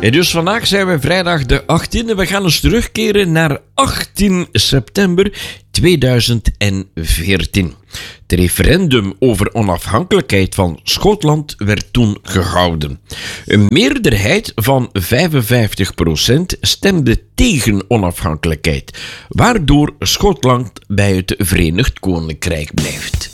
En dus vandaag zijn we vrijdag de 18e. We gaan eens terugkeren naar 18 september 2014. Het referendum over onafhankelijkheid van Schotland werd toen gehouden. Een meerderheid van 55% stemde tegen onafhankelijkheid, waardoor Schotland bij het Verenigd Koninkrijk blijft.